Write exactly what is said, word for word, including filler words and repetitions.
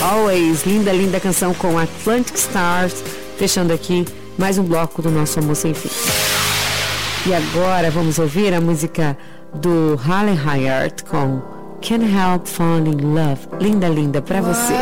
Always, linda, linda canção com Atlantic Stars, fechando aqui mais um bloco do nosso Amor Sem Fim. E agora vamos ouvir a música do Halle Hyatt com Can't Help Falling in Love. Linda, linda pra você.